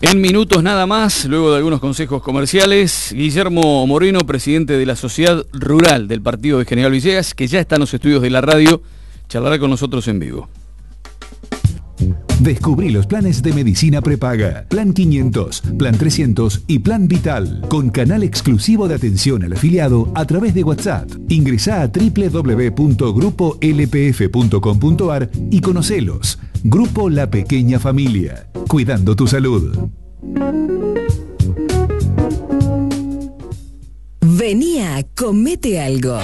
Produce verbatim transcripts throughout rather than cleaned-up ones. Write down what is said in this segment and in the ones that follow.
En minutos nada más, luego de algunos consejos comerciales, Guillermo Moreno, presidente de la Sociedad Rural del Partido de General Villegas, que ya está en los estudios de la radio, charlará con nosotros en vivo. Descubrí los planes de medicina prepaga, Plan quinientos, Plan trescientos y Plan Vital, con canal exclusivo de atención al afiliado a través de WhatsApp. Ingresá a doble u doble u doble u punto grupo l p f punto com punto a r y conocelos. Grupo La Pequeña Familia, cuidando tu salud. Venía, comete algo.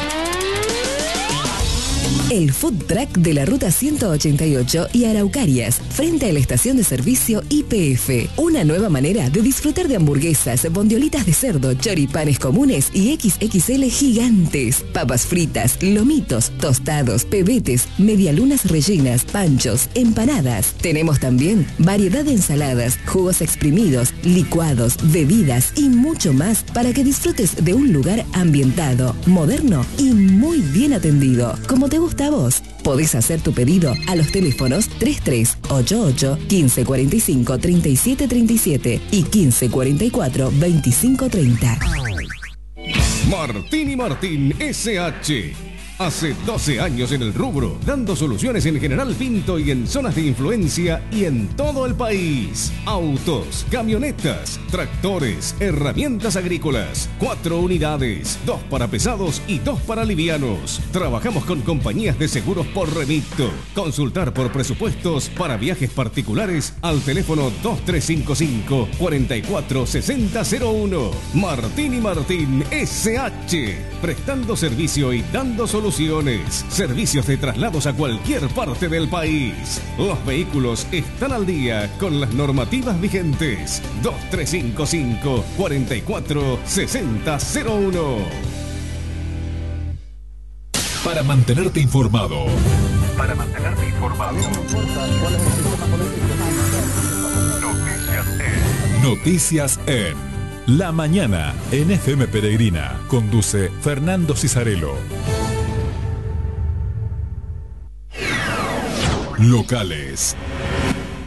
El food truck de la ruta ciento ochenta y ocho y Araucarias, frente a la estación de servicio I P F. Una nueva manera de disfrutar de hamburguesas, bondiolitas de cerdo, choripanes comunes y equis equis ele gigantes. Papas fritas, lomitos, tostados, pebetes, medialunas rellenas, panchos, empanadas. Tenemos también variedad de ensaladas, jugos exprimidos, licuados, bebidas y mucho más para que disfrutes de un lugar ambientado, moderno y muy bien atendido, como te gusta a vos. Podés hacer tu pedido a los teléfonos treinta y tres ochenta y ocho, quince cuarenta y cinco, treinta y siete treinta y siete y quince cuarenta y cuatro, veinticinco treinta. Martín y Martín ese hache. Hace doce años en el rubro, dando soluciones en General Pinto y en zonas de influencia y en todo el país. Autos, camionetas, tractores, herramientas agrícolas. Cuatro unidades, dos para pesados y dos para livianos. Trabajamos con compañías de seguros por remito. Consultar por presupuestos para viajes particulares al teléfono dos tres cinco cinco, cuatro cuatro seis cero cero uno. Martín y Martín ese hache. Prestando servicio y dando soluciones. Servicios de traslados a cualquier parte del país. Los vehículos están al día con las normativas vigentes. dos tres cinco cinco, cuatro cuatro seis cero cero uno. Para mantenerte informado. Para mantenerte informado. Noticias en. Noticias en La Mañana en F M Peregrina. Conduce Fernando Cisarello. Locales.